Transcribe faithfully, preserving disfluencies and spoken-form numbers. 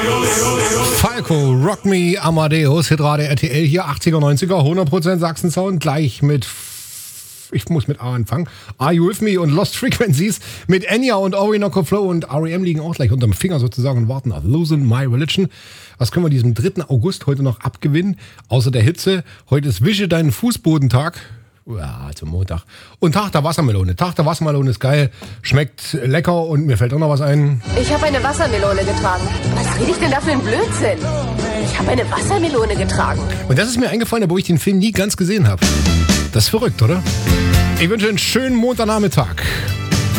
Falco, Rock Me, Amadeus, Hitradio R T L hier, achtziger, neunziger, hundert Prozent Sachsen-Sound, gleich mit, ich muss mit A anfangen, Are You With Me und Lost Frequencies, mit Enya und Orinoco Flow und R E M liegen auch gleich unterm Finger sozusagen und warten auf Losing My Religion. Was können wir diesem dritten August heute noch abgewinnen, außer der Hitze? Heute ist Wische deinen Fußbodentag. Ja, zum Montag. Und Tag der Wassermelone. Tag der Wassermelone ist geil, schmeckt lecker und mir fällt auch noch was ein. Ich habe eine Wassermelone getragen. Was rede ich denn da für ein Blödsinn? Ich habe eine Wassermelone getragen. Und das ist mir eingefallen, obwohl ich den Film nie ganz gesehen habe. Das ist verrückt, oder? Ich wünsche einen schönen Montagnachmittag.